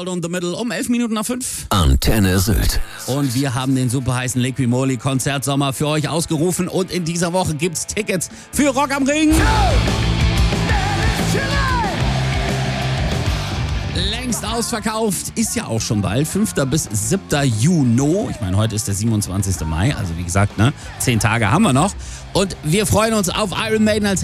On the Middle um 11 Minuten nach 5. Antenne Sylt. Und wir haben den super heißen Liqui-Moly Konzertsommer für euch ausgerufen. Und in dieser Woche gibt's Tickets für Rock am Ring. Längst ausverkauft, ist ja auch schon bald, 5. bis 7. Juni. Ich meine, heute ist der 27. Mai, also wie gesagt, 10 Tage haben wir noch. Und wir freuen uns auf Iron Maiden als